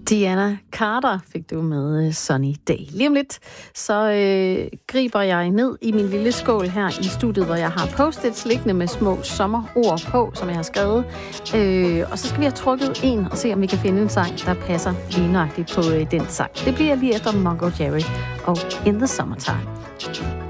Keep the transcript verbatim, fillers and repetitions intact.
Diana Carter fik du med Sunny Day. Lige om lidt, så øh, griber jeg ned i min lille skål her i studiet, hvor jeg har post-its liggende med små sommerord på, som jeg har skrevet. Øh, og så skal vi have trukket en og se, om vi kan finde en sang, der passer lige nøjagtigt på øh, den sang. Det bliver lige efter Mungo Jerry og In the Summertime.